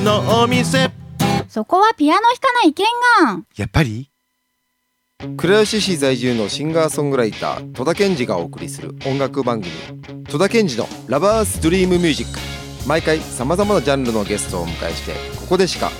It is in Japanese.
のお店。 そこはピアノ弾かないけんがん。 やっぱり倉吉市在住のシンガーソングライター戸田健二がお送りする音楽番組戸田健二のラバースドリームミュージック。毎回さまざまなジャンルのゲストをお迎えしてここでしか